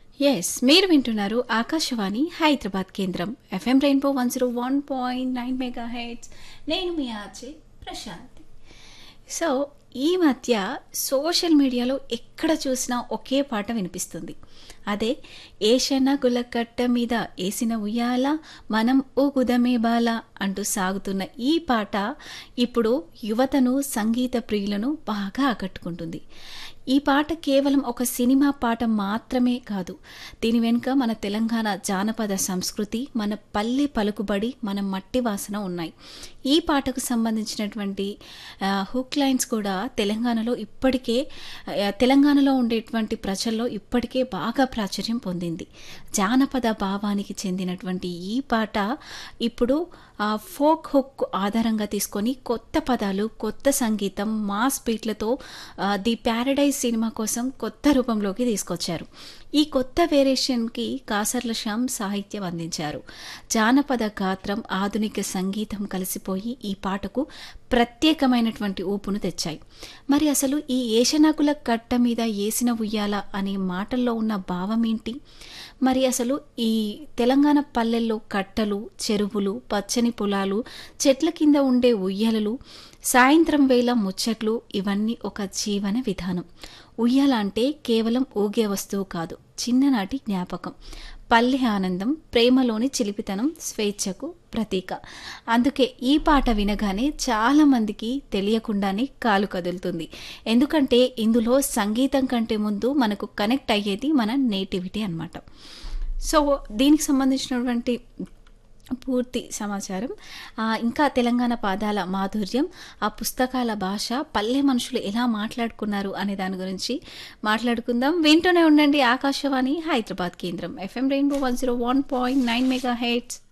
మీరు వింటున్నారు ఆకాశవాణి హైదరాబాద్ కేంద్రం ఎఫ్ఎం రెయిన్బో 101.9 మెగా హెడ్స్. నేను మీ ఆర్జే ప్రశాంతి. సో ఈ మధ్య సోషల్ మీడియాలో ఎక్కడ చూసినా ఒకే పాట వినిపిస్తుంది. అదే ఏషన గులకట్ట మీద ఏసిన ఉయ్యాల మనం ఊగుదమే బాల అంటూ సాగుతున్న ఈ పాట ఇప్పుడు యువతను, సంగీత ప్రియులను బాగా ఆకట్టుకుంటుంది. ఈ పాట కేవలం ఒక సినిమా పాట మాత్రమే కాదు. దీని వెనుక మన తెలంగాణ జానపద సంస్కృతి, మన పల్లె పలుకుబడి, మన మట్టి వాసన ఉన్నాయి. ఈ పాటకు సంబంధించినటువంటి హుక్ లైన్స్ కూడా తెలంగాణలో ఉండేటువంటి ప్రజల్లో ఇప్పటికే బాగా ప్రాచుర్యం పొందింది. జానపద భావానికి చెందినటువంటి ఈ పాట ఇప్పుడు ఫోక్ హుక్ ఆధారంగా తీసుకొని కొత్త పదాలు, కొత్త సంగీతం, మాస్ బీట్లతో ది ప్యారడైజ్ సినిమా కోసం కొత్త రూపంలోకి తీసుకొచ్చారు. ఈ కొత్త వేరియేషన్కి కాసర్ల శ్యామ్ సాహిత్యం అందించారు. జానపద గాత్రం, ఆధునిక సంగీతం కలిసిపోయి ఈ పాటకు ప్రత్యేకమైనటువంటి ఊపును తెచ్చాయి. మరి అసలు ఈ ఏషనకుల కట్ట మీద ఏసిన ఉయ్యాల అనే మాటల్లో ఉన్న భావం ఏంటి? మరి అసలు ఈ తెలంగాణ పల్లెల్లో కట్టలు, చెరువులు, పచ్చని పొలాలు, చెట్ల కింద ఉండే ఉయ్యాలలు, సాయంత్రం వేళ ముచ్చట్లు ఇవన్నీ ఒక జీవన విధానం. ఉయ్యాల అంటే కేవలం ఊగే వస్తువు కాదు, చిన్ననాటి జ్ఞాపకం, పల్లె ఆనందం, ప్రేమలోని చిలిపితనం, స్వేచ్ఛకు ప్రతీక. అందుకే ఈ పాట వినగానే చాలా మందికి తెలియకుండానే కాలు కదులుతుంది. ఎందుకంటే ఇందులో సంగీతం కంటే ముందు మనకు కనెక్ట్ అయ్యేది మన నేటివిటీ అన్నమాట. సో దీనికి సంబంధించినటువంటి పూర్తి సమాచారం, ఇంకా తెలంగాణ పాదాల మాధుర్యం, ఆ పుస్తకాల భాష, పల్లె మనుషులు ఎలా మాట్లాడుకున్నారు అనే దాని గురించి మాట్లాడుకుందాం. వింటూనే ఉండండి ఆకాశవాణి హైదరాబాద్ కేంద్రం ఎఫ్ఎం రెయిన్బో 101.9 మెగా హెడ్స్.